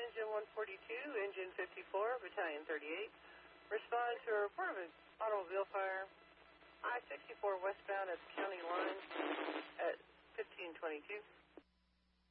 Engine 142, Engine 54, Battalion 38. Respond to a report of an automobile fire, I-64 westbound at the county line at 1522.